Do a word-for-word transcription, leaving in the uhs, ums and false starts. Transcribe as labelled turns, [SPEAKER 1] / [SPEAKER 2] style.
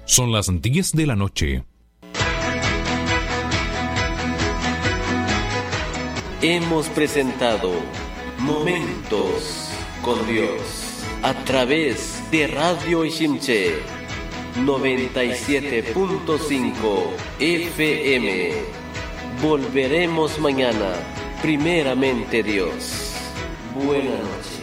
[SPEAKER 1] Son las diez de la noche.
[SPEAKER 2] Hemos presentado Momentos con Dios a través de Radio Ishimche noventa y siete punto cinco F M. Volveremos mañana, primeramente Dios. Buenas noches.